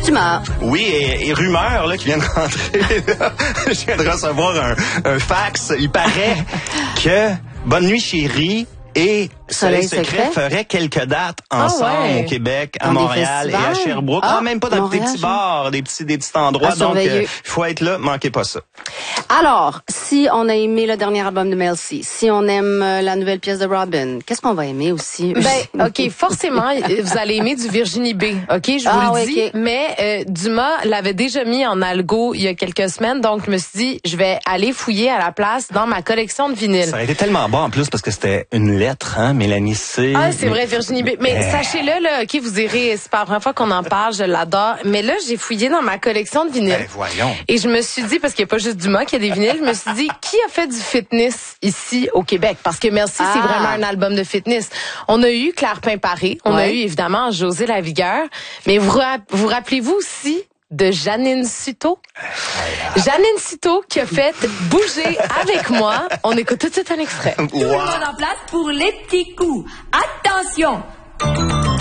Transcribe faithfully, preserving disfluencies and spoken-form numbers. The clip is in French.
d'humeur. Oui, et, et rumeur là, qui vient de rentrer. Je viens de recevoir un, un fax. Il paraît que Bonne Nuit Chérie et Soleil, Soleil Secret, Secret ferait quelques dates ensemble ah ouais. au Québec, à dans Montréal et à Sherbrooke. Ah, ah même pas dans Montréal, des petits bars, des petits, des petits endroits. Donc, il euh, faut être là, manquez pas ça. Alors, si on a aimé le dernier album de Mel C, si on aime euh, la nouvelle pièce de Robin, qu'est-ce qu'on va aimer aussi? Ben, OK, forcément, vous allez aimer du Virginie B, OK, je vous ah, le dis. Okay. Mais euh, Dumas l'avait déjà mis en algo il y a quelques semaines, donc je me suis dit, je vais aller fouiller à la place dans ma collection de vinyles. Ça aurait été tellement bon en plus parce que c'était une lettre, hein, Mélanie C. Ah, c'est mais... vrai, Virginie B. Mais euh... sachez-le, là, OK, vous irez, c'est pas la première fois qu'on en parle, je l'adore. Mais là, j'ai fouillé dans ma collection de vinyles. Ben, voyons. Et je me suis dit, parce qu'il n'y a pas juste Dumas qui a des vinyles, je me suis dit, qui a fait du fitness ici au Québec? Parce que Merci, ah. c'est vraiment un album de fitness. On a eu Claire Pimparé, on ouais. a eu évidemment José Lavigueur, mais vous vous rappelez-vous aussi de Janine Suto? Janine Suto qui a fait bouger avec moi. On écoute tout de suite un extrait. Wow. Tout le monde en place pour les petits coups. Attention!